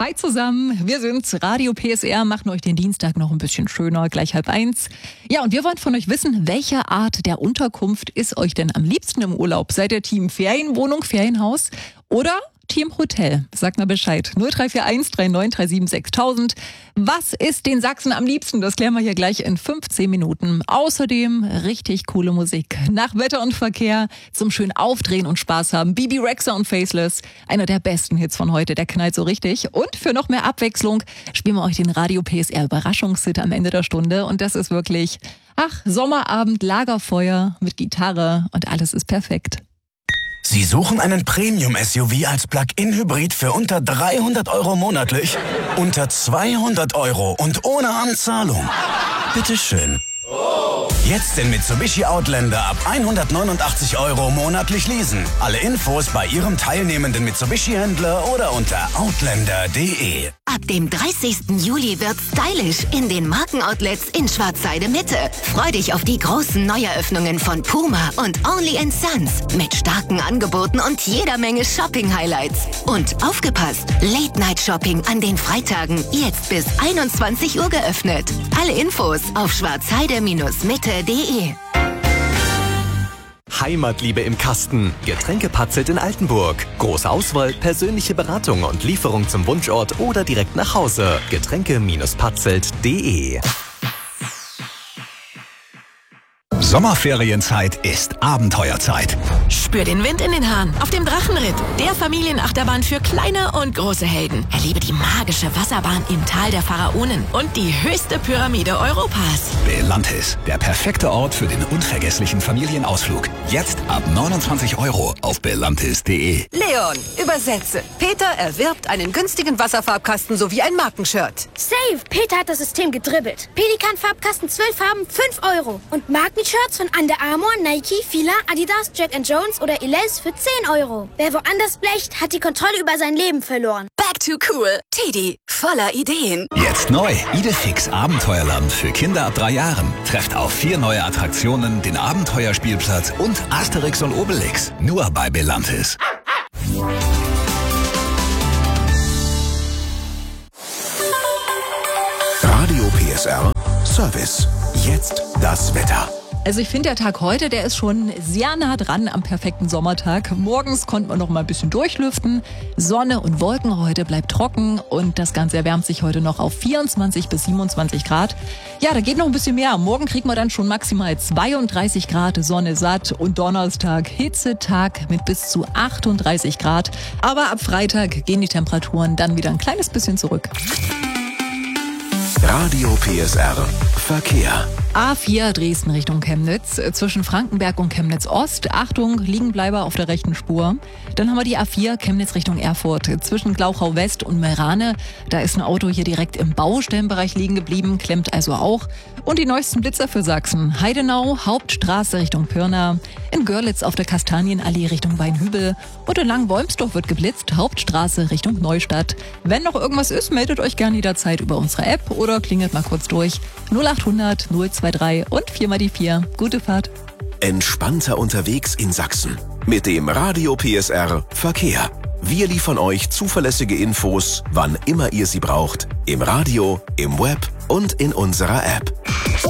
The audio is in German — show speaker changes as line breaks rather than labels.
Hi zusammen, wir sind's, Radio PSR, machen euch den Dienstag noch ein bisschen schöner, gleich 12:30. Ja, und wir wollen von euch wissen, welche Art der Unterkunft ist euch denn am liebsten im Urlaub? Seid ihr Team Ferienwohnung, Ferienhaus oder Team Hotel? Sagt mal Bescheid. 0341 3937 6000. Was ist den Sachsen am liebsten? Das klären wir hier gleich in 15 Minuten. Außerdem richtig coole Musik. Nach Wetter und Verkehr zum schön Aufdrehen und Spaß haben. Bibi Rexha und Faceless. Einer der besten Hits von heute. Der knallt so richtig. Und für noch mehr Abwechslung spielen wir euch den Radio PSR Überraschungshit am Ende der Stunde. Und das ist wirklich, Sommerabend, Lagerfeuer mit Gitarre und alles ist perfekt.
Sie suchen einen Premium-SUV als Plug-in-Hybrid für unter 300 € monatlich? Unter 200 € und ohne Anzahlung? Bitteschön. Jetzt den Mitsubishi Outlander ab 189 € monatlich leasen. Alle Infos bei Ihrem teilnehmenden Mitsubishi-Händler oder unter outlander.de.
Ab dem 30. Juli wird's stylisch in den Markenoutlets in Schwarzheide Mitte. Freu dich auf die großen Neueröffnungen von Puma und Only & Sons mit starken Angeboten und jeder Menge Shopping-Highlights. Und aufgepasst, Late-Night-Shopping an den Freitagen jetzt bis 21 Uhr geöffnet. Alle Infos auf schwarzheide-mitte.de.
Heimatliebe im Kasten. Getränke Patzelt in Altenburg. Große Auswahl, persönliche Beratung und Lieferung zum Wunschort oder direkt nach Hause. Getränke-patzelt.de.
Sommerferienzeit ist Abenteuerzeit.
Spür den Wind in den Haaren auf dem Drachenritt, der Familienachterbahn für kleine und große Helden. Erlebe die magische Wasserbahn im Tal der Pharaonen und die höchste Pyramide Europas.
Belantis, der perfekte Ort für den unvergesslichen Familienausflug. Jetzt ab 29 € auf belantis.de.
Leon, übersetze. Peter erwirbt einen günstigen Wasserfarbkasten sowie ein Markenshirt.
Safe, Peter hat das System gedribbelt. Pelikan-Farbkasten 12 Farben, 5 €. Und Markenshirts von Under Armour, Nike, Fila, Adidas, Jack & Jones oder Elize für 10 €. Wer woanders blecht, hat die Kontrolle über sein Leben verloren.
Back to cool. Teddy, voller Ideen.
Jetzt neu. Idefix Abenteuerland für Kinder ab 3 Jahren. Trefft auf 4 neue Attraktionen, den Abenteuerspielplatz und Asterix und Obelix. Nur bei Belantis.
Radio PSR Service. Jetzt das Wetter.
Also ich finde, der Tag heute, der ist schon sehr nah dran am perfekten Sommertag. Morgens konnte man noch mal ein bisschen durchlüften. Sonne und Wolken, heute bleibt trocken und das Ganze erwärmt sich heute noch auf 24 bis 27 Grad. Ja, da geht noch ein bisschen mehr. Morgen kriegt man dann schon maximal 32 Grad, Sonne satt und Donnerstag Hitzetag mit bis zu 38 Grad. Aber ab Freitag gehen die Temperaturen dann wieder ein kleines bisschen zurück.
Radio PSR Verkehr.
A4 Dresden Richtung Chemnitz, zwischen Frankenberg und Chemnitz Ost. Achtung, Liegenbleiber auf der rechten Spur. Dann haben wir die A4 Chemnitz Richtung Erfurt, zwischen Glauchau West und Meerane. Da ist ein Auto hier direkt im Baustellenbereich liegen geblieben, klemmt also auch. Und die neuesten Blitzer für Sachsen. Heidenau, Hauptstraße Richtung Pirna. In Görlitz auf der Kastanienallee Richtung Weinhübel. Und in Langenwolmsdorf wird geblitzt, Hauptstraße Richtung Neustadt. Wenn noch irgendwas ist, meldet euch gerne jederzeit über unsere App oder klingelt mal kurz durch. 0800 023 und 4x4. Gute Fahrt.
Entspannter unterwegs in Sachsen. Mit dem Radio PSR Verkehr. Wir liefern euch zuverlässige Infos, wann immer ihr sie braucht. Im Radio, im Web und in unserer App.